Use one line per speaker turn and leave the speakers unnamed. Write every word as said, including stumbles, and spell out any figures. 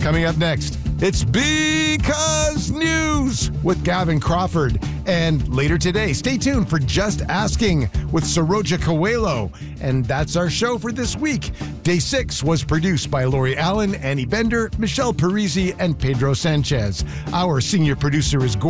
Coming up next, it's Because News with Gavin Crawford. And later today, stay tuned for Just Asking with Saroja Coelho. And that's our show for this week. Day six was produced by Lori Allen, Annie Bender, Michelle Parisi, and Pedro Sanchez. Our senior producer is Gordon